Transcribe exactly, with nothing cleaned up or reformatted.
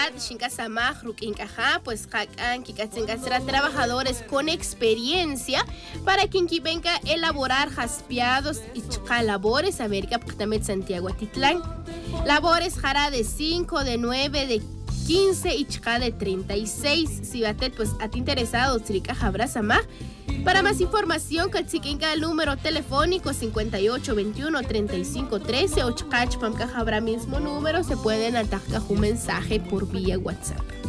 oportunidad, Shinka Samaj, Rukinkaja, pues Hakan, Kikatsenka será trabajadores con experiencia para quien venga a elaborar jaspeados y labores, América, también Santiago Atitlán. Labores jara de cinco, de nueve, de quince y chica de treinta y seis. Si batet, pues a ti interesado, Trika Jabrasa más. Para más información, calciquenca el número telefónico cincuenta y ocho veintiuno treinta y cinco trece o chicach pamca jabra mismo número, se pueden atacar un mensaje por vía WhatsApp.